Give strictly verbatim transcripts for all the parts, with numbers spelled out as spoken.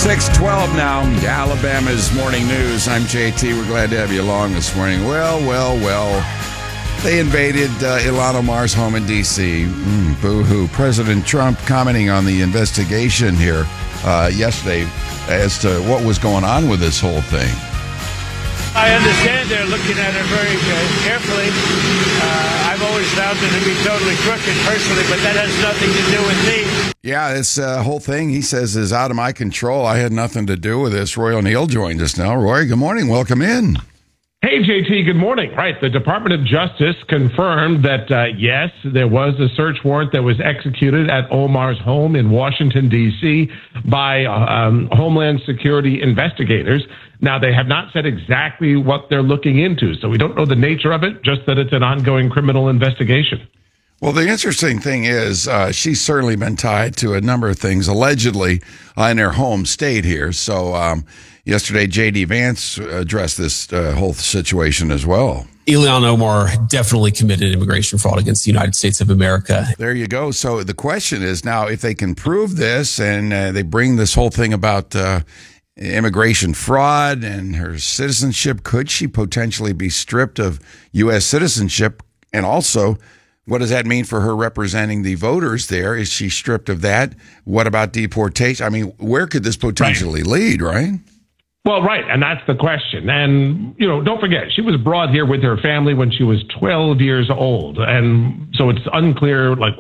six twelve now, Alabama's Morning News. I'm J T. We're glad to have you along this morning. Well, well, well. They invaded uh, Ilhan Omar's home in D C Mm, boo-hoo. President Trump commenting on the investigation here uh, yesterday as to what was going on with this whole thing. I understand they're looking at it very uh, carefully. Uh, I've always found it to be totally crooked personally, but that has nothing to do with me. Yeah, this uh, whole thing, he says, is out of my control. I had nothing to do with this. Roy O'Neill joined us now. Roy, good morning. Welcome in. Hey, J T, good morning. Right, the Department of Justice confirmed that, uh, yes, there was a search warrant that was executed at Omar's home in Washington, D C by um, Homeland Security investigators. Now, they have not said exactly what they're looking into, so we don't know the nature of it, just that it's an ongoing criminal investigation. Well, the interesting thing is uh, she's certainly been tied to a number of things, allegedly, uh, in her home state here. So um, yesterday, J D. Vance addressed this uh, whole situation as well. Ilhan Omar definitely committed immigration fraud against the United States of America. There you go. So the question is now, if they can prove this and uh, they bring this whole thing about uh, immigration fraud and her citizenship, could she potentially be stripped of U S citizenship? And also, what does that mean for her representing the voters there? Is she stripped of that? What about deportation? I mean, where could this potentially right. lead, right? Well, right, and that's the question. And, you know, don't forget, she was brought here with her family when she was twelve years old. And so it's unclear, like,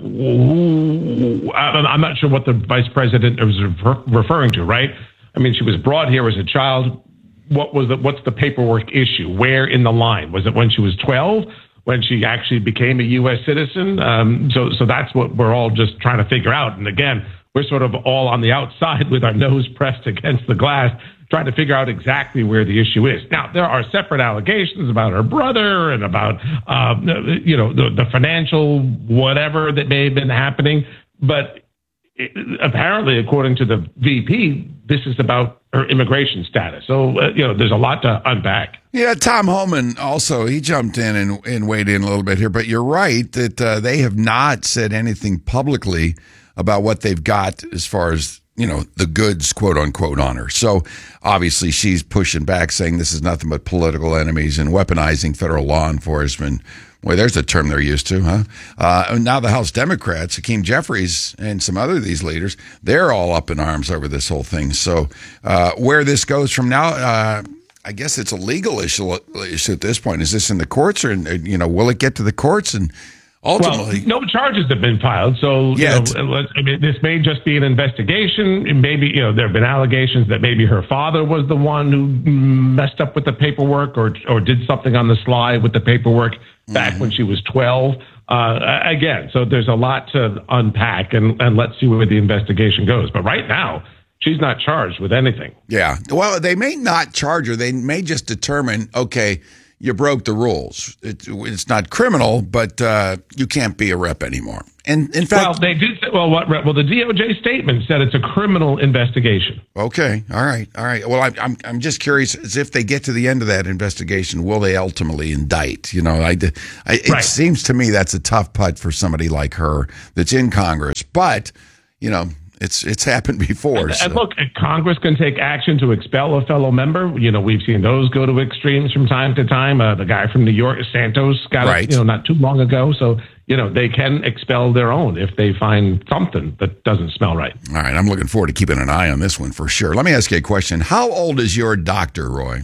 who, I'm not sure what the vice president is referring to, right? I mean, she was brought here as a child. What was the, what's the paperwork issue? Where in the line? Was it when she was twelve? When she actually became a U S citizen? Um, so, so that's what we're all just trying to figure out. And again, we're sort of all on the outside with our nose pressed against the glass, trying to figure out exactly where the issue is. Now, there are separate allegations about her brother and about, uh, you know, the, the financial whatever that may have been happening. But it, apparently, according to the V P, this is about her immigration status. So, uh, you know, there's a lot to unpack. Yeah, Tom Homan also, he jumped in and, and weighed in a little bit here. But you're right that uh, they have not said anything publicly about what they've got as far as, you know, the goods, quote unquote, on her. So obviously she's pushing back, saying this is nothing but political enemies and weaponizing federal law enforcement. Boy, there's a term they're used to, huh? Uh, and now the House Democrats, Hakeem Jeffries and some other of these leaders, they're all up in arms over this whole thing. So uh, where this goes from now, uh, I guess it's a legal issue, issue at this point. Is this in the courts, or, you know, will it get to the courts? And ultimately, well, no charges have been filed. So, yeah, you know, I mean, this may just be an investigation. Maybe, you know, there have been allegations that maybe her father was the one who messed up with the paperwork, or or did something on the sly with the paperwork back mm-hmm. when she was twelve. Uh, again, so there's a lot to unpack, and, and let's see where the investigation goes. But right now, she's not charged with anything. Yeah. Well, they may not charge her. They may just determine, okay, you broke the rules. It, it's not criminal, but uh, you can't be a rep anymore. And in fact, well, they did. Say, well, what? Well, the D O J statement said it's a criminal investigation. Okay. All right. All right. Well, I, I'm I'm just curious, as if they get to the end of that investigation, will they ultimately indict? You know, I, I it right. seems to me that's a tough putt for somebody like her that's in Congress. But you know, It's it's happened before. And, so. and look, Congress can take action to expel a fellow member. You know, we've seen those go to extremes from time to time. Uh, the guy from New York, Santos, got right. it, you know, not too long ago. So, you know, they can expel their own if they find something that doesn't smell right. All right, I'm looking forward to keeping an eye on this one for sure. Let me ask you a question. How old is your doctor, Roy?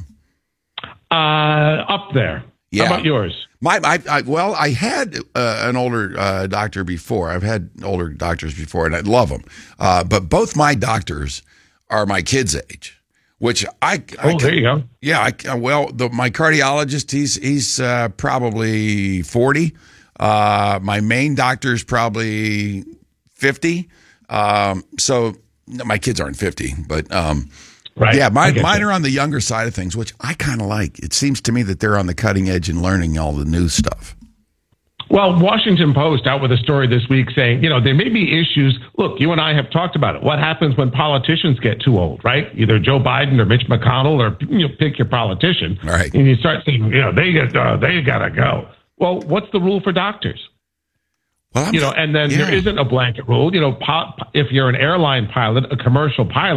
Uh, up there. Yeah. How about yours? My, I, I, well, I had uh, an older uh, doctor before. I've had older doctors before, and I love them. Uh, but both my doctors are my kids' age, which I. Oh, I there you go. Yeah, I, well, the, my cardiologist, he's he's uh, probably forty. Uh, my main doctor is probably fifty. Um, so my kids aren't fifty, but. Um, Right. Yeah, mine, mine that. are on the younger side of things, which I kind of like. It seems to me that they're on the cutting edge and learning all the new stuff. Well, Washington Post out with a story this week saying, you know, there may be issues. Look, you and I have talked about it. What happens when politicians get too old, right? Either Joe Biden or Mitch McConnell, or you know, pick your politician. Right. And you start saying, you know, they get, uh, they gotta go. Well, what's the rule for doctors? Well, you know, and then yeah. there isn't a blanket rule. You know, po- if you're an airline pilot, a commercial pilot,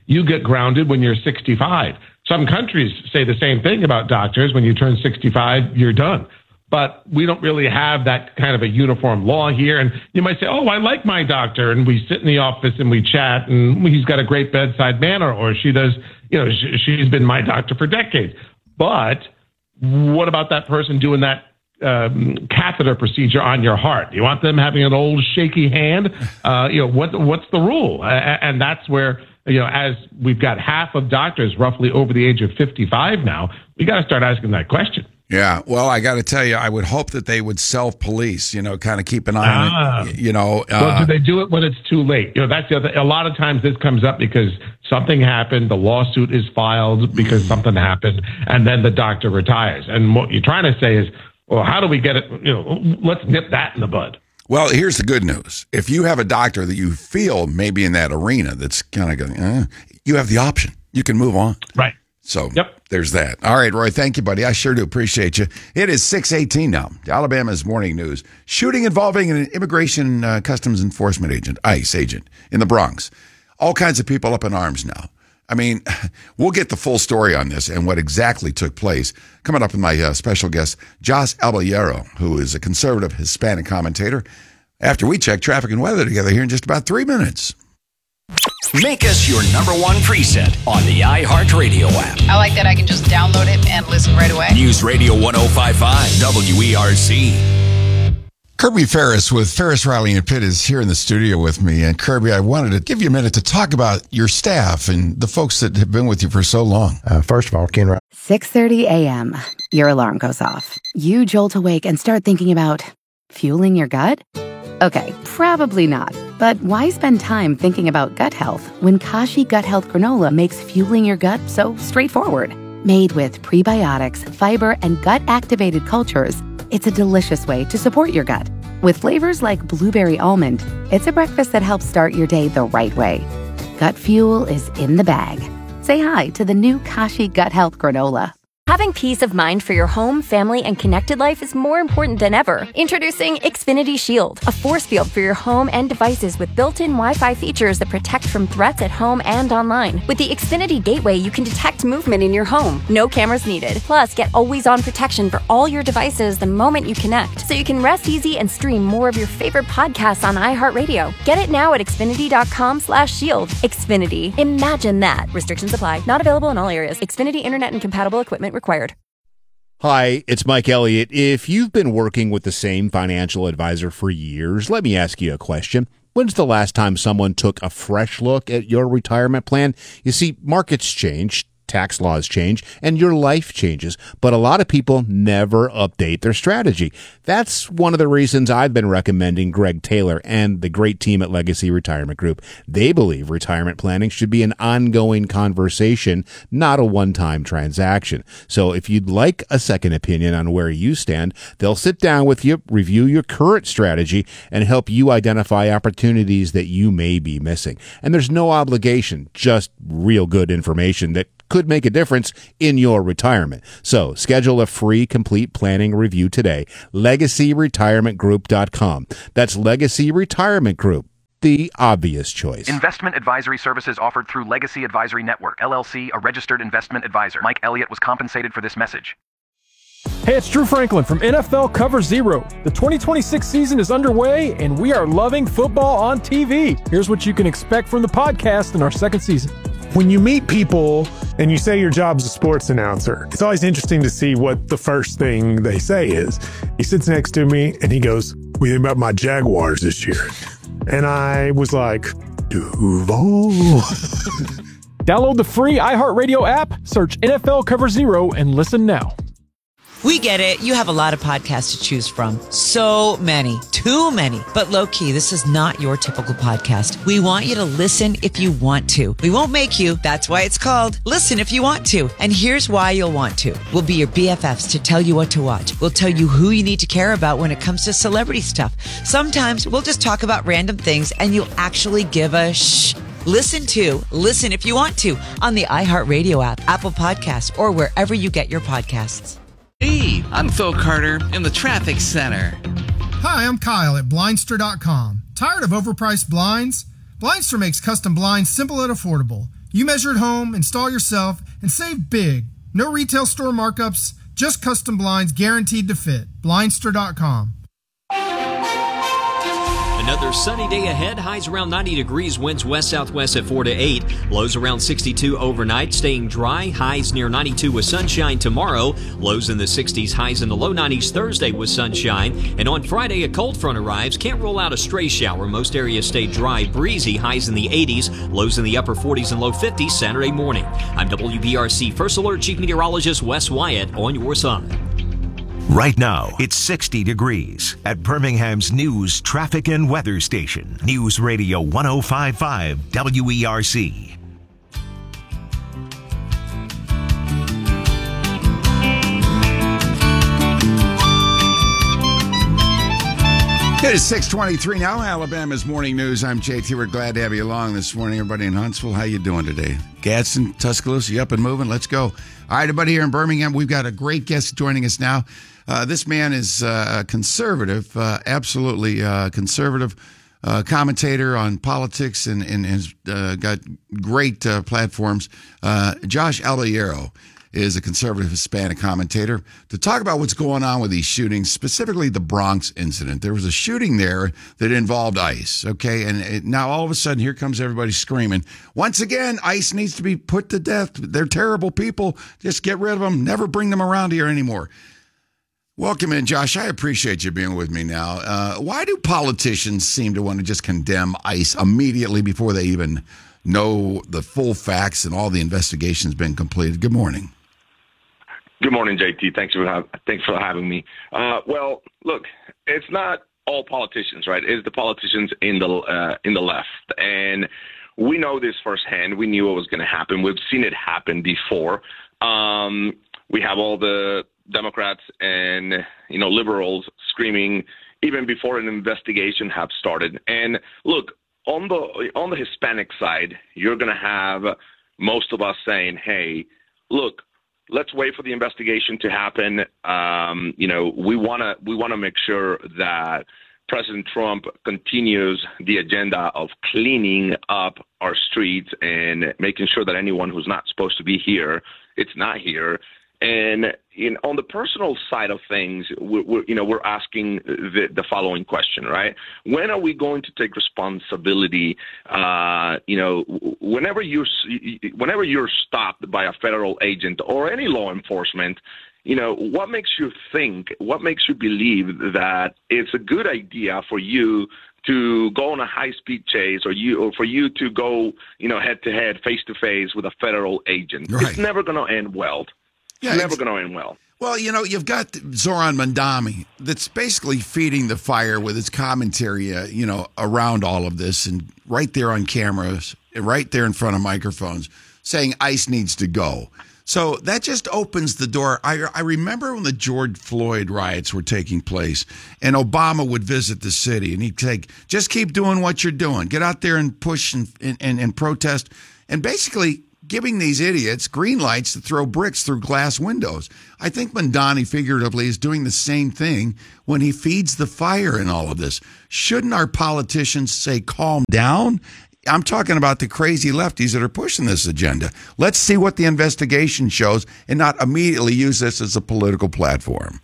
you get grounded when you're sixty-five. Some countries say the same thing about doctors. When you turn sixty-five, you're done. But we don't really have that kind of a uniform law here. And you might say, oh, I like my doctor. And we sit in the office and we chat and he's got a great bedside manner, or she does, you know, she, she's been my doctor for decades. But what about that person doing that um, catheter procedure on your heart? You want them having an old shaky hand? Uh, you know, what what's the rule? Uh, and that's where, you know, as we've got half of doctors roughly over the age of fifty-five now, we got to start asking that question. Yeah, well, I got to tell you, I would hope that they would self-police, you know, kind of keep an eye ah. on it, you know. Uh, well, do they do it when it's too late? You know, that's the other, a lot of times this comes up because something happened, the lawsuit is filed because something happened, and then the doctor retires. And what you're trying to say is, well, how do we get it, you know, let's nip that in the bud. Well, here's the good news. If you have a doctor that you feel maybe in that arena that's kind of going, eh, you have the option. You can move on. Right. So yep. There's that. All right, Roy, thank you, buddy. I sure do appreciate you. It is six eighteen now. Alabama's morning news. Shooting involving an immigration uh, customs enforcement agent, ICE agent, in the Bronx. All kinds of people up in arms now. I mean, we'll get the full story on this and what exactly took place. Coming up with my uh, special guest, Josh Abellero, who is a conservative Hispanic commentator, after we check traffic and weather together here in just about three minutes. Make us your number one preset on the iHeartRadio app. I like that I can just download it and listen right away. News Radio one oh five point five W E R C. Kirby Ferris with Ferris, Riley, and Pitt is here in the studio with me. And Kirby, I wanted to give you a minute to talk about your staff and the folks that have been with you for so long. Uh, first of all, Ken. six thirty a.m. Your alarm goes off. You jolt awake and start thinking about fueling your gut? Okay, probably not. But why spend time thinking about gut health when Kashi Gut Health Granola makes fueling your gut so straightforward? Made with prebiotics, fiber, and gut-activated cultures, it's a delicious way to support your gut. With flavors like blueberry almond, it's a breakfast that helps start your day the right way. Gut fuel is in the bag. Say hi to the new Kashi Gut Health Granola. Having peace of mind for your home, family, and connected life is more important than ever. Introducing Xfinity Shield, a force field for your home and devices with built-in Wi-Fi features that protect from threats at home and online. With the Xfinity Gateway, you can detect movement in your home. No cameras needed. Plus, get always-on protection for all your devices the moment you connect, so you can rest easy and stream more of your favorite podcasts on iHeartRadio. Get it now at Xfinity.com slash shield. Xfinity. Imagine that. Restrictions apply. Not available in all areas. Xfinity Internet and compatible equipment required. Hi, it's Mike Elliott. If you've been working with the same financial advisor for years, let me ask you a question. When's the last time someone took a fresh look at your retirement plan? You see, markets change, tax laws change, and your life changes, but a lot of people never update their strategy. That's one of the reasons I've been recommending Greg Taylor and the great team at Legacy Retirement Group. They believe retirement planning should be an ongoing conversation, not a one-time transaction. So if you'd like a second opinion on where you stand, they'll sit down with you, review your current strategy, and help you identify opportunities that you may be missing. And there's no obligation, just real good information that could make a difference in your retirement. So schedule a free complete planning review today. legacy retirement group dot com. That's Legacy Retirement Group, the obvious choice. Investment advisory services offered through Legacy Advisory Network, L L C, a registered investment advisor. Mike Elliott was compensated for this message. Hey, it's Drew Franklin from N F L Cover Zero. The twenty twenty-six season is underway, and we are loving football on T V. Here's what you can expect from the podcast in our second season. When you meet people and you say your job's a sports announcer, it's always interesting to see what the first thing they say is. He sits next to me and he goes, "What do you think about my Jaguars this year?" And I was like, Duval. Download the free iHeartRadio app, search N F L Cover Zero, and listen now. We get it. You have a lot of podcasts to choose from. So many. Too many. But low-key, this is not your typical podcast. We want you to listen if you want to. We won't make you. That's why it's called Listen If You Want To. And here's why you'll want to. We'll be your B F Fs to tell you what to watch. We'll tell you who you need to care about when it comes to celebrity stuff. Sometimes we'll just talk about random things and you'll actually give a shh. Listen to Listen If You Want To on the iHeartRadio app, Apple Podcasts, or wherever you get your podcasts. Hey, I'm Phil Carter in the Traffic Center. Hi, I'm Kyle at Blindster dot com. Tired of overpriced blinds? Blindster makes custom blinds simple and affordable. You measure at home, install yourself, and save big. No retail store markups, just custom blinds guaranteed to fit. Blindster dot com. Another sunny day ahead. Highs around ninety degrees. Winds west-southwest at four to eight. Lows around sixty-two overnight. Staying dry. Highs near ninety-two with sunshine tomorrow. Lows in the sixties. Highs in the low nineties Thursday with sunshine. And on Friday, a cold front arrives. Can't rule out a stray shower. Most areas stay dry, breezy. Highs in the eighties. Lows in the upper forties and low fifties Saturday morning. I'm W B R C First Alert Chief Meteorologist Wes Wyatt on your side. Right now, it's sixty degrees at Birmingham's news, traffic, and weather station. News Radio one oh five point five W E R C. It is six twenty-three now, Alabama's Morning News. I'm J T. We're glad to have you along this morning. Everybody in Huntsville, how you doing today? Gadsden, Tuscaloosa, you up and moving? Let's go. All right, everybody here in Birmingham, we've got a great guest joining us now. Uh, this man is uh, a conservative, uh, absolutely uh, conservative uh, commentator on politics and, and has uh, got great uh, platforms. Uh, Josh Albillero is a conservative Hispanic commentator to talk about what's going on with these shootings, specifically the Bronx incident. There was a shooting there that involved ICE, okay? And it, now all of a sudden, here comes everybody screaming. Once again, ICE needs to be put to death. They're terrible people. Just get rid of them. Never bring them around here anymore. Welcome in, Josh. I appreciate you being with me now. Uh, why do politicians seem to want to just condemn ICE immediately before they even know the full facts and all the investigation's been completed? Good morning. Good morning, J T. Thanks for have, thanks for having me. Uh, well, look, it's not all politicians, right? It's the politicians in the uh, in the left, and we know this firsthand. We knew what was going to happen. We've seen it happen before. Um, we have all the Democrats and, you know, liberals screaming even before an investigation have started. And look, on the on the Hispanic side, you're going to have most of us saying, hey, look, let's wait for the investigation to happen. Um, you know, we want to we want to make sure that President Trump continues the agenda of cleaning up our streets and making sure that anyone who's not supposed to be here, it's not here. And in, on the personal side of things, we're, we're, you know, we're asking the, the following question, right? When are we going to take responsibility? Uh, you know, whenever you're whenever you're stopped by a federal agent or any law enforcement, you know, what makes you think? What makes you believe that it's a good idea for you to go on a high-speed chase, or you, or for you to go, you know, head-to-head, face-to-face with a federal agent? Right. It's never going to end well. Yeah, it's never going to end well. Well, you know, you've got Zoran Mandami that's basically feeding the fire with his commentary, uh, you know, around all of this, and right there on cameras, right there in front of microphones, saying ICE needs to go. So that just opens the door. I, I remember when the George Floyd riots were taking place, and Obama would visit the city, and he'd take, just keep doing what you're doing. Get out there and push and, and, and protest, and basically giving these idiots green lights to throw bricks through glass windows. I think Mandani figuratively is doing the same thing when he feeds the fire in all of this. Shouldn't our politicians say, calm down? I'm talking about the crazy lefties that are pushing this agenda. Let's see what the investigation shows and not immediately use this as a political platform.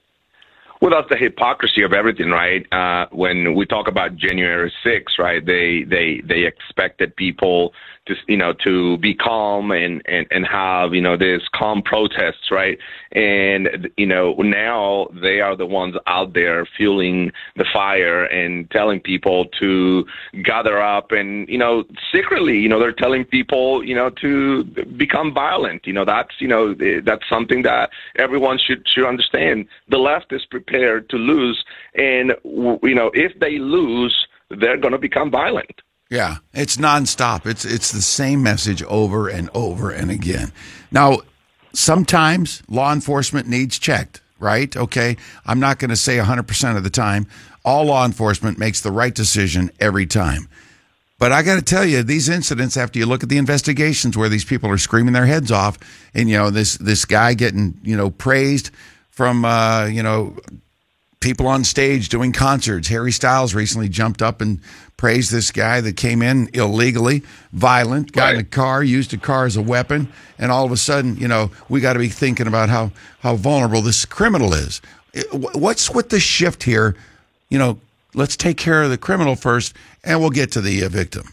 Well, that's the hypocrisy of everything, right? Uh, when we talk about January sixth, right, they, they, they expected people to, you know, to be calm and, and, and have, you know, this calm protests, right? And, you know, now they are the ones out there fueling the fire and telling people to gather up and, you know, secretly, you know, they're telling people, you know, to become violent. You know, that's, you know, that's something that everyone should, should understand. The left is prepared to lose, and, you know, if they lose, they're going to become violent. Yeah, it's nonstop. It's it's the same message over and over and again. Now, sometimes law enforcement needs checked, right? Okay, I'm not going to say one hundred percent of the time. All law enforcement makes the right decision every time. But I got to tell you, these incidents, after you look at the investigations where these people are screaming their heads off, and, you know, this this guy getting, you know, praised from, uh, you know, people on stage doing concerts. Harry Styles recently jumped up and praised this guy that came in illegally, violent, got right. in a car, used a car as a weapon, and all of a sudden, you know, we got to be thinking about how, how vulnerable this criminal is. What's with the shift here? You know, let's take care of the criminal first, and we'll get to the uh, victim.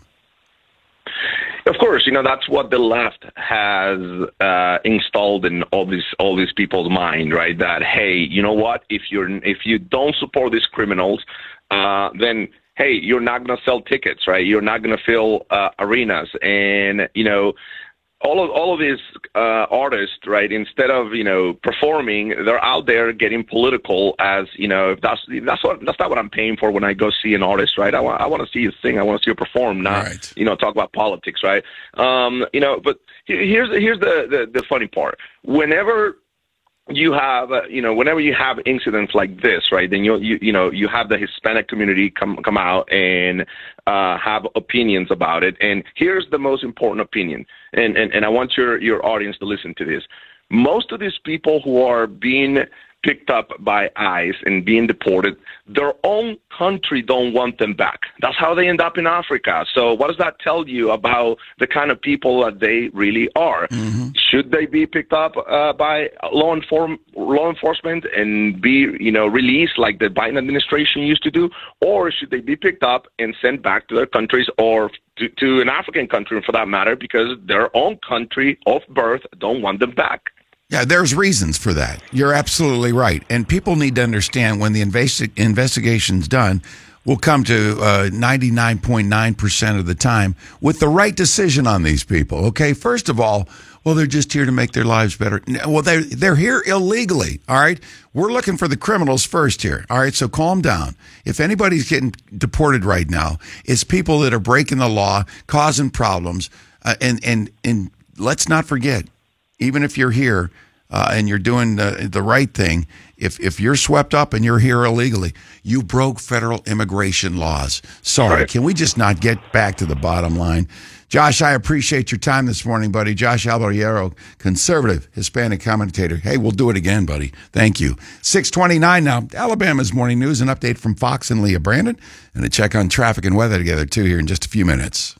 Of course, you know, that's what the left has uh, installed in all these all these people's mind, right? That, hey, you know what? If you're if you don't support these criminals, uh, then hey, you're not going to sell tickets, right? You're not going to fill uh, arenas, and you know, all of all of these uh, artists, right? Instead of you know performing, they're out there getting political. As you know, that's that's what that's not what I'm paying for when I go see an artist, right? I want I want to see you sing, I want to see you perform, not right. you know talk about politics, right? Um, you know, but here's here's the, the the funny part. Whenever you have, uh, you know, whenever you have incidents like this, right, then you, you, you know, you have the Hispanic community come, come out and uh, have opinions about it. And here's the most important opinion. And, and, and I want your, your audience to listen to this. Most of these people who are being picked up by ICE and being deported, their own country don't want them back. That's how they end up in Africa. So what does that tell you about the kind of people that they really are? Mm-hmm. Should they be picked up uh, by law, inform- law enforcement and be, you know, released like the Biden administration used to do? Or should they be picked up and sent back to their countries or to, to an African country for that matter, because their own country of birth don't want them back? Yeah, there's reasons for that. You're absolutely right. And people need to understand when the investi- investigation's done, we'll come to uh, ninety-nine point nine percent of the time with the right decision on these people. Okay, first of all, well, they're just here to make their lives better. Well, they're, they're here illegally, all right? We're looking for the criminals first here, all right? So calm down. If anybody's getting deported right now, it's people that are breaking the law, causing problems, uh, and, and, and let's not forget, even if you're here uh, and you're doing the, the right thing, if if you're swept up and you're here illegally, you broke federal immigration laws. Sorry, right. Can we just not get back to the bottom line? Josh, I appreciate your time this morning, buddy. Josh Alvarado, conservative Hispanic commentator. Hey, we'll do it again, buddy. Thank you. six twenty-nine now. Alabama's Morning News, an update from Fox and Leah Brandon, and a check on traffic and weather together, too, here in just a few minutes.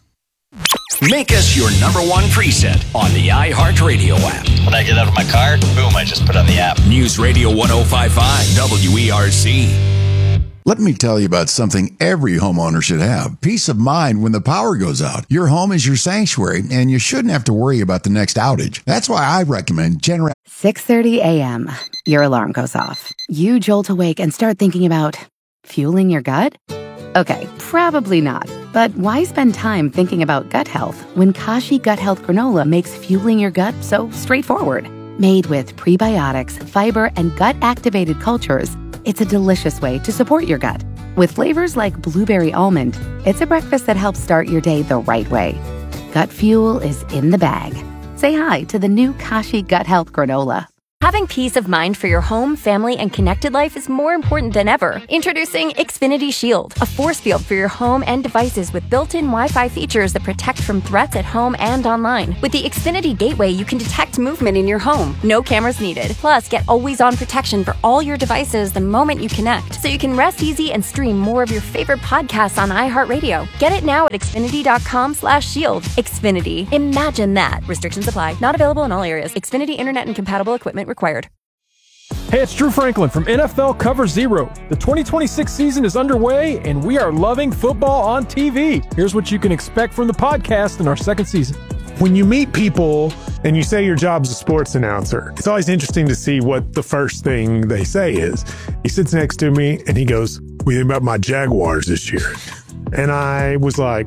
Make us your number one preset on the iHeartRadio app. When I get out of my car, boom, I just put on the app. News Radio one oh five point five W E R C. Let me tell you about something every homeowner should have. Peace of mind when the power goes out. Your home is your sanctuary, and you shouldn't have to worry about the next outage. That's why I recommend Generac. six thirty a.m. Your alarm goes off. You jolt awake and start thinking about fueling your gut? Okay, probably not. But why spend time thinking about gut health when Kashi Gut Health Granola makes fueling your gut so straightforward? Made with prebiotics, fiber, and gut-activated cultures, it's a delicious way to support your gut. With flavors like blueberry almond, it's a breakfast that helps start your day the right way. Gut fuel is in the bag. Say hi to the new Kashi Gut Health Granola. Having peace of mind for your home, family, and connected life is more important than ever. Introducing Xfinity Shield, a force field for your home and devices with built-in Wi-Fi features that protect from threats at home and online. With the Xfinity Gateway, you can detect movement in your home. No cameras needed. Plus, get always-on protection for all your devices the moment you connect, so you can rest easy and stream more of your favorite podcasts on iHeartRadio. Get it now at Xfinity.com slash shield. Xfinity. Imagine that. Restrictions apply. Not available in all areas. Xfinity Internet and compatible equipment required. Hey, it's Drew Franklin from N F L Cover Zero. The twenty twenty-six season is underway, and we are loving football on T V. Here's what you can expect from the podcast in our second season. When you meet people and you say your job's a sports announcer, it's always interesting to see what the first thing they say is. He sits next to me and he goes, "What do you think about my Jaguars this year?" And I was like,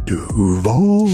Duval.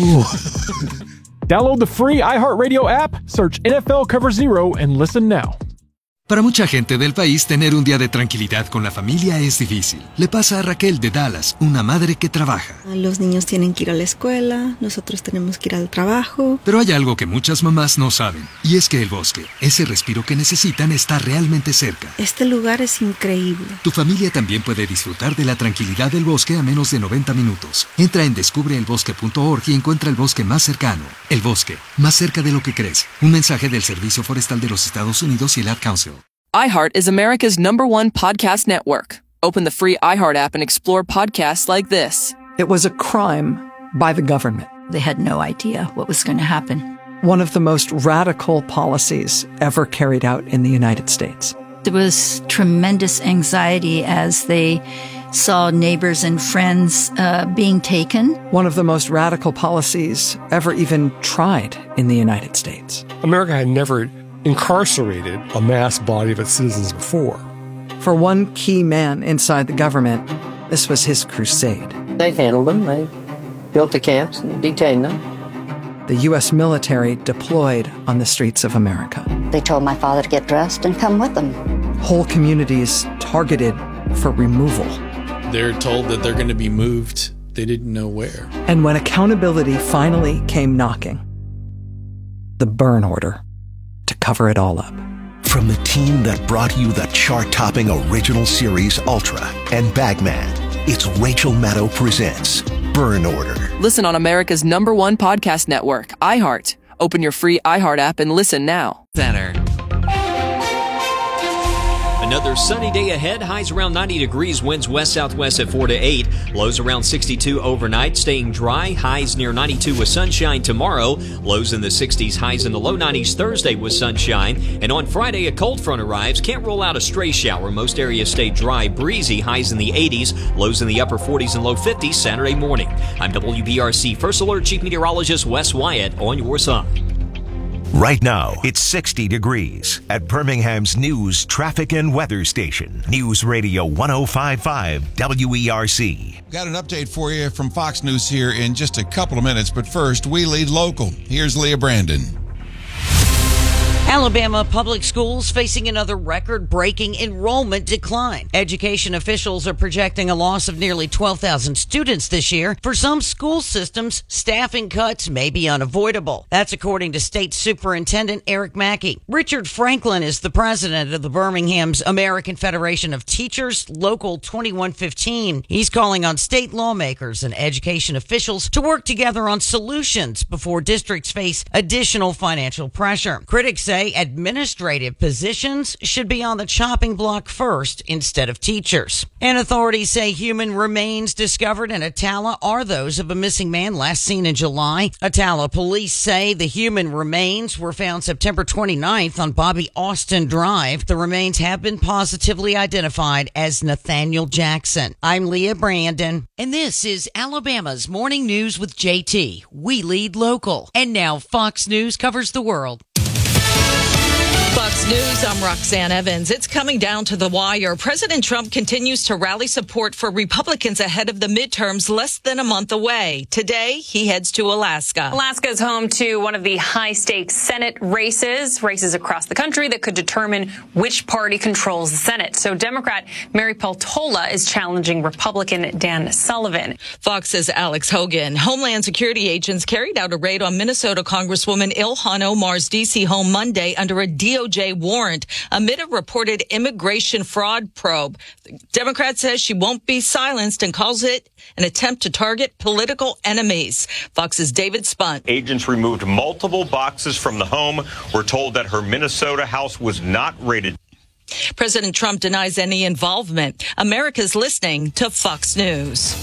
Download the free iHeartRadio app, search N F L Cover Zero, and listen now. Para mucha gente del país, tener un día de tranquilidad con la familia es difícil. Le pasa a Raquel de Dallas, una madre que trabaja. Los niños tienen que ir a la escuela, nosotros tenemos que ir al trabajo. Pero hay algo que muchas mamás no saben, y es que el bosque, ese respiro que necesitan, está realmente cerca. Este lugar es increíble. Tu familia también puede disfrutar de la tranquilidad del bosque a menos de noventa minutos. Entra en descubre el bosque punto org y encuentra el bosque más cercano. El bosque, más cerca de lo que crees. Un mensaje del Servicio Forestal de los Estados Unidos y el Ad Council. iHeart is America's number one podcast network. Open the free iHeart app and explore podcasts like this. It was a crime by the government. They had no idea what was going to happen. One of the most radical policies ever carried out in the United States. There was tremendous anxiety as they saw neighbors and friends uh, being taken. One of the most radical policies ever even tried in the United States. America had never incarcerated a mass body of its citizens before. For one key man inside the government, this was his crusade. They handled them. They built the camps and detained them. The U S military deployed on the streets of America. They told my father to get dressed and come with them. Whole communities targeted for removal. They're told that they're going to be moved. They didn't know where. And when accountability finally came knocking, the burn order to cover it all up. From the team that brought you the chart-topping original series Ultra and Bagman, it's Rachel Maddow presents Burn Order. Listen on America's number one podcast network, iHeart. Open your free iHeart app and listen now. Center. Another sunny day ahead. Highs around ninety degrees. Winds west-southwest at four to eight. Lows around sixty-two overnight. Staying dry. Highs near ninety-two with sunshine tomorrow. Lows in the sixties. Highs in the low nineties Thursday with sunshine. And on Friday, a cold front arrives. Can't rule out a stray shower. Most areas stay dry, breezy. Highs in the eighties. Lows in the upper forties and low fifties Saturday morning. I'm W B R C First Alert Chief Meteorologist Wes Wyatt on your side. Right now, it's sixty degrees at Birmingham's news, traffic, and weather station. News Radio one oh five point five W E R C. Got an update for you from Fox News here in just a couple of minutes, but first, we lead local. Here's Leah Brandon. Alabama public schools facing another record-breaking enrollment decline. Education officials are projecting a loss of nearly twelve thousand students this year. For some school systems, staffing cuts may be unavoidable. That's according to State Superintendent Eric Mackey. Richard Franklin is the president of the Birmingham's American Federation of Teachers, Local twenty-one fifteen. He's calling on state lawmakers and education officials to work together on solutions before districts face additional financial pressure. Critics say administrative positions should be on the chopping block first instead of teachers. And authorities say human remains discovered in Attalla are those of a missing man last seen in July. Attalla police say the human remains were found September twenty-ninth on Bobby Austin Drive. The remains have been positively identified as Nathaniel Jackson. I'm Leah Brandon, and this is Alabama's Morning News with J T. We lead local. And now Fox News covers the world. Fox News, I'm Roxanne Evans. It's coming down to the wire. President Trump continues to rally support for Republicans ahead of the midterms less than a month away. Today, he heads to Alaska. Alaska is home to one of the high-stakes Senate races, races across the country that could determine which party controls the Senate. So Democrat Mary Peltola is challenging Republican Dan Sullivan. Fox's Alex Hogan. Homeland Security agents carried out a raid on Minnesota Congresswoman Ilhan Omar's D C home Monday under a D O J warrant amid a reported immigration fraud probe. The Democrat says she won't be silenced and calls it an attempt to target political enemies. Fox's David Spunt. Agents removed multiple boxes from the home. We're told that her Minnesota house was not raided. President Trump denies any involvement. America's listening to Fox News.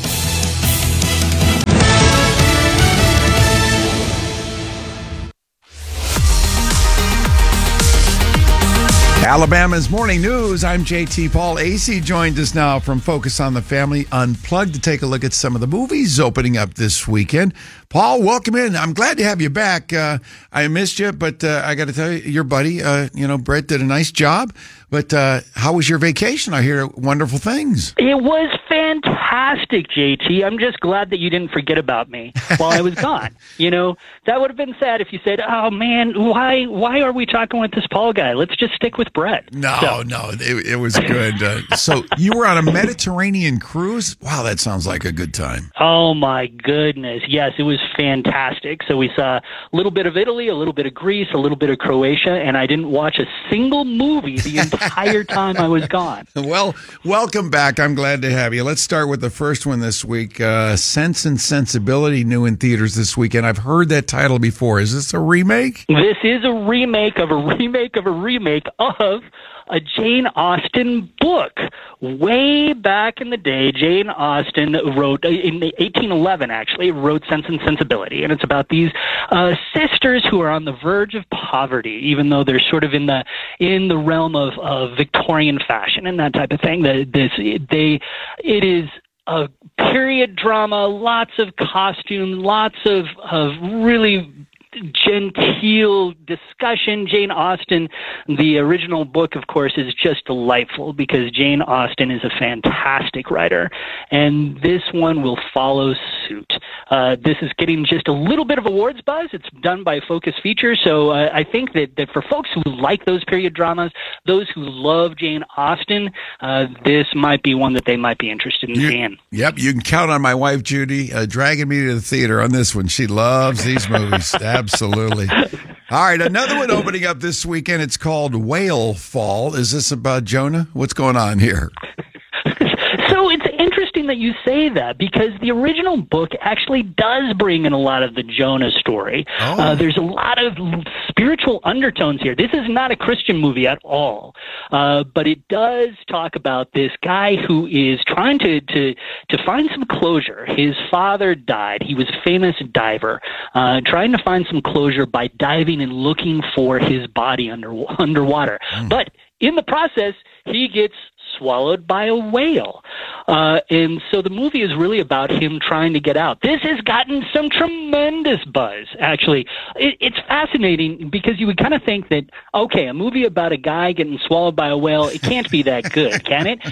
Alabama's Morning News. I'm J T. Paul Acey joined us now from Focus on the Family Unplugged to take a look at some of the movies opening up this weekend. Paul, welcome in. I'm glad to have you back. Uh, I missed you, but uh, I got to tell you, your buddy, uh, you know, Brett did a nice job. But uh, how was your vacation? I hear wonderful things. It was fantastic, J T. I'm just glad that you didn't forget about me while I was gone. You know, that would have been sad if you said, oh, man, why why are we talking with this Paul guy? Let's just stick with Brett. No, so. no, it, it was good. Uh, so you were on a Mediterranean cruise? Wow, that sounds like a good time. Oh, my goodness. Yes, it was fantastic. So we saw a little bit of Italy, a little bit of Greece, a little bit of Croatia, and I didn't watch a single movie the entire time I was gone. Well, welcome back. I'm glad to have you. Let's start with the first one this week. Uh, Sense and Sensibility, new in theaters this weekend. I've heard that title before. Is this a remake? This is a remake of a remake of a remake of a Jane Austen book. Way back in the day, Jane Austen wrote, in eighteen eleven actually, wrote Sense and Sensibility. And it's about these uh, sisters who are on the verge of poverty, even though they're sort of in the in the realm of, of Victorian fashion and that type of thing. The, this, they, it is a period drama, lots of costume, lots of, of really genteel discussion. Jane Austen, the original book, of course, is just delightful because Jane Austen is a fantastic writer, and this one will follow suit. Uh, this is getting just a little bit of awards buzz. It's done by Focus Features, so uh, I think that, that for folks who like those period dramas, those who love Jane Austen, uh, this might be one that they might be interested in you, seeing. Yep, you can count on my wife, Judy, uh, dragging me to the theater on this one. She loves these movies. Absolutely. All right, another one opening up this weekend. It's called Whale Fall. Is this about Jonah? What's going on here? So it's interesting that you say that because the original book actually does bring in a lot of the Jonah story. Oh. Uh, there's a lot of spiritual undertones here. This is not a Christian movie at all, uh, but it does talk about this guy who is trying to, to, to find some closure. His father died. He was a famous diver, uh, trying to find some closure by diving and looking for his body under underwater. Mm. But in the process, he gets swallowed by a whale. Uh, and so the movie is really about him trying to get out. This has gotten some tremendous buzz, actually. It, it's fascinating because you would kind of think that, okay, a movie about a guy getting swallowed by a whale, it can't be that good, can it?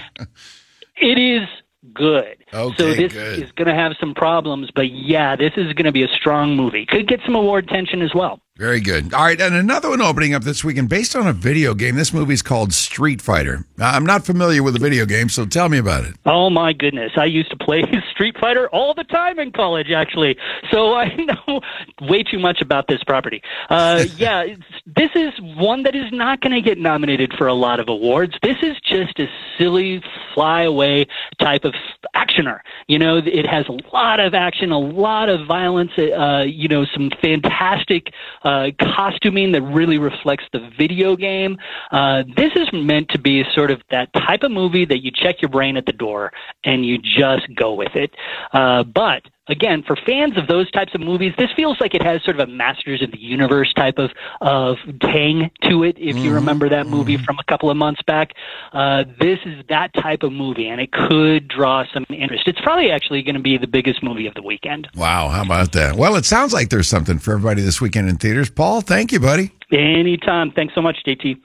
It is good. Okay, so this good. is going to have some problems, but yeah, this is going to be a strong movie. Could get some award attention as well. Very good. All right, and another one opening up this weekend based on a video game. This movie is called Street Fighter. I'm not familiar with the video game, so tell me about it. Oh, my goodness. I used to play Street Fighter all the time in college, actually, so I know way too much about this property. Uh, yeah, it's, this is one that is not going to get nominated for a lot of awards. This is just a silly, fly-away type of actioner. You know, it has a lot of action, a lot of violence, uh, you know, some fantastic Uh, costuming that really reflects the video game. Uh, this is meant to be sort of that type of movie that you check your brain at the door and you just go with it. Uh, but again, for fans of those types of movies, this feels like it has sort of a Masters of the Universe type of, of tang to it, if mm-hmm. you remember that movie mm-hmm. from a couple of months back. Uh, this is that type of movie, and it could draw some interest. It's probably actually going to be the biggest movie of the weekend. Wow, how about that? Well, it sounds like there's something for everybody this weekend in theaters. Paul, thank you, buddy. Anytime. Thanks so much, J T.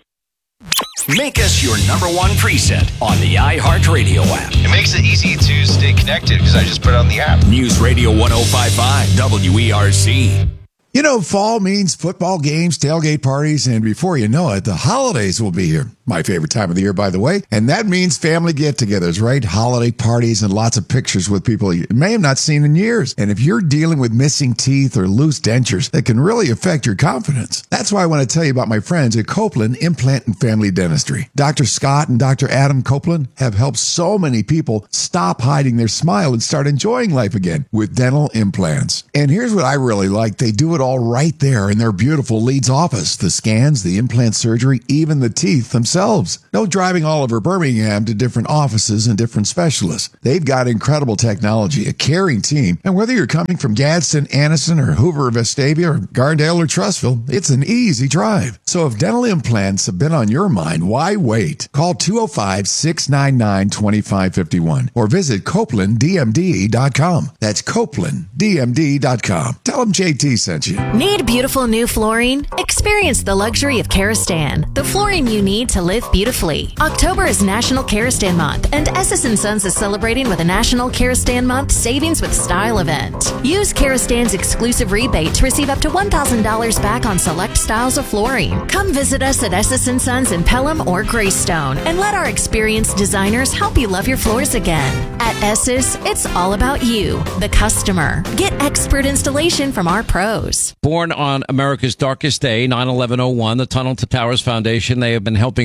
Make us your number one preset on the iHeartRadio app. It makes it easy to stay connected because I just put it on the app. News Radio one oh five point five W E R C. You know, fall means football games, tailgate parties, and before you know it, the holidays will be here. My favorite time of the year, by the way. And that means family get-togethers, right? Holiday parties and lots of pictures with people you may have not seen in years. And if you're dealing with missing teeth or loose dentures, that can really affect your confidence. That's why I want to tell you about my friends at Copeland Implant and Family Dentistry. Doctor Scott and Doctor Adam Copeland have helped so many people stop hiding their smile and start enjoying life again with dental implants. And here's what I really like. They do it all right there in their beautiful Leeds office. The scans, the implant surgery, even the teeth themselves. No driving all over Birmingham to different offices and different specialists. They've got incredible technology, a caring team, and whether you're coming from Gadsden, Anniston, or Hoover, Vestavia, or Gardale, or Trussville, it's an easy drive. So if dental implants have been on your mind, why wait? Call two oh five, six nine nine, two five five one or visit Copeland D M D dot com. That's Copeland D M D dot com. Tell them J T sent you. Need beautiful new flooring? Experience the luxury of Karastan, the flooring you need to live beautifully. October is National Karastan Month, and Esses and Sons is celebrating with a National Karastan Month Savings with Style event. Use Karastan's exclusive rebate to receive up to one thousand dollars back on select styles of flooring. Come visit us at Esses and Sons in Pelham or Greystone, and let our experienced designers help you love your floors again. At Esses, it's all about you, the customer. Get expert installation from our pros. Born on America's darkest day, nine eleven oh one, the Tunnel to Towers Foundation, they have been helping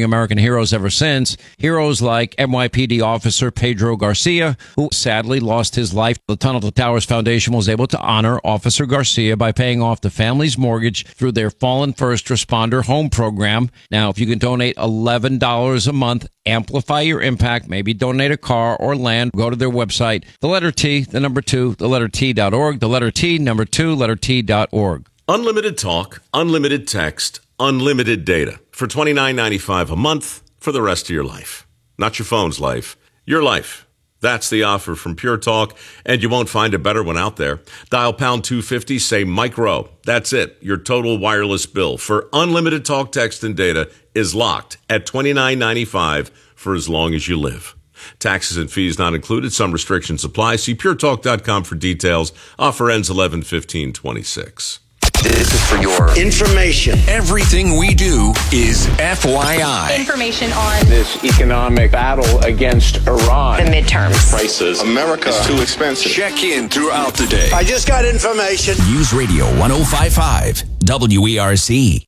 American heroes ever since. Heroes like N Y P D officer Pedro Garcia, who sadly lost his life. The Tunnel to Towers Foundation was able to honor Officer Garcia by paying off the family's mortgage through their Fallen First Responder Home Program. Now, if you can donate eleven dollars a month, amplify your impact, maybe donate a car or land, go to their website, the letter T, the number two, the letter T dot org, the letter T, number two, letter T dot org. Unlimited talk, unlimited text, unlimited data for twenty-nine ninety-five a month for the rest of your life. Not your phone's life, your life. That's the offer from Pure Talk, and you won't find a better one out there. Dial pound two fifty, say Mike Rowe. That's it. Your total wireless bill for unlimited talk, text, and data is locked at twenty-nine ninety-five for as long as you live. Taxes and fees not included. Some restrictions apply. See pure talk dot com for details. Offer ends eleven fifteen twenty-six. This is for your information. Everything we do is F Y I. Information on this economic battle against Iran. The midterms. Prices. America is too expensive. Check in throughout the day. I just got information. News Radio one oh five point five W E R C.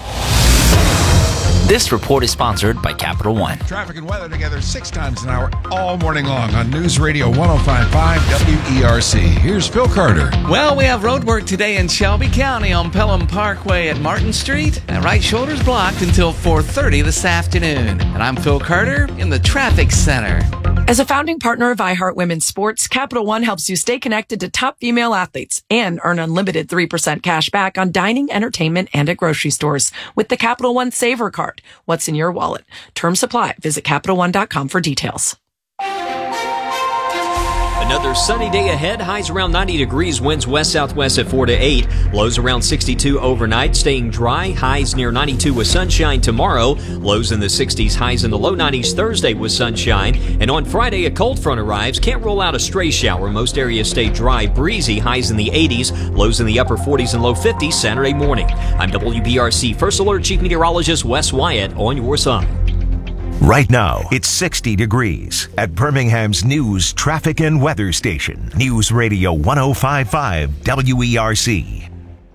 This report is sponsored by Capital One. Traffic and weather together six times an hour all morning long on News Radio one oh five point five W E R C. Here's Phil Carter. Well, we have road work today in Shelby County on Pelham Parkway at Martin Street. And right shoulder's blocked until four thirty this afternoon. And I'm Phil Carter in the Traffic Center. As a founding partner of iHeart Women's Sports, Capital One helps you stay connected to top female athletes and earn unlimited three percent cash back on dining, entertainment, and at grocery stores with the Capital One Saver Card. What's in your wallet? Terms apply. Visit Capital One dot com for details. Another sunny day ahead. Highs around ninety degrees. Winds west-southwest at four to eight. Lows around sixty-two overnight. Staying dry. Highs near ninety-two with sunshine tomorrow. Lows in the sixties. Highs in the low nineties Thursday with sunshine. And on Friday, a cold front arrives. Can't rule out a stray shower. Most areas stay dry, breezy. Highs in the eighties. Lows in the upper forties and low fifties Saturday morning. I'm W B R C First Alert Chief Meteorologist Wes Wyatt on your side. Right now, it's sixty degrees at Birmingham's news, traffic, and weather station. News Radio one oh five point five W E R C.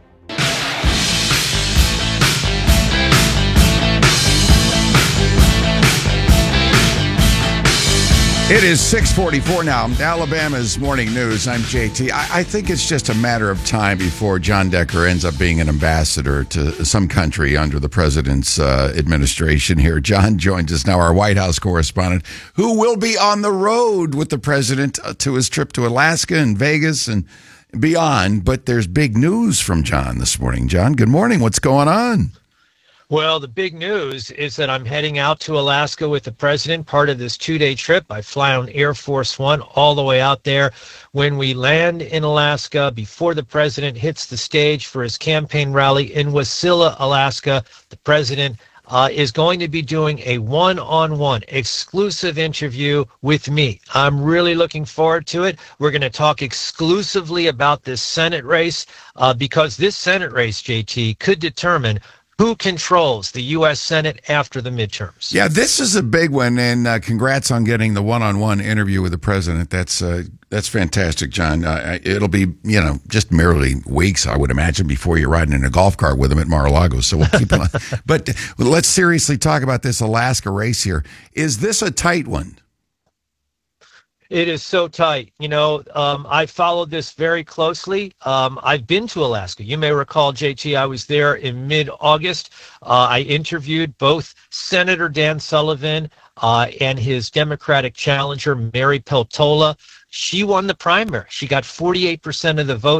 It is six forty-four now. Alabama's Morning News. I'm J T. I, I think it's just a matter of time before John Decker ends up being an ambassador to some country under the president's uh, administration here. John joins us now, our White House correspondent, who will be on the road with the president to his trip to Alaska and Vegas and beyond. But there's big news from John this morning. John, good morning. What's going on? Well, the big news is that I'm heading out to Alaska with the president, part of this two-day trip. I fly on Air Force One all the way out there. When we land in Alaska, before the president hits the stage for his campaign rally in Wasilla, Alaska, the president uh, is going to be doing a one-on-one exclusive interview with me. I'm really looking forward to it. We're going to talk exclusively about this Senate race uh, because this Senate race, J T, could determine who controls the U S Senate after the midterms. Yeah, this is a big one, and uh, congrats on getting the one-on-one interview with the president. That's uh, that's fantastic, John. Uh, it'll be, you know, just merely weeks, I would imagine, before you're riding in a golf cart with him at Mar-a-Lago. So we'll keep on. But let's seriously talk about this Alaska race here. Is this a tight one? It is so tight. You know, um, I followed this very closely. Um, I've been to Alaska. You may recall, J T, I was there in mid-August. Uh, I interviewed both Senator Dan Sullivan uh, and his Democratic challenger, Mary Peltola. She won the primary. She got forty-eight percent of the vote.